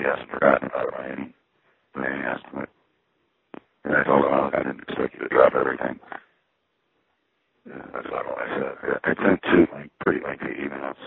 hasn't forgotten about it by any estimate. And I told him, look, I didn't expect you to drop everything. That's about all I said. I sent two pretty lengthy emails.